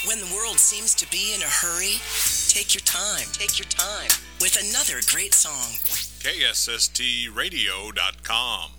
When the world seems to be in a hurry, take your time with another great song. KSSTradio.com.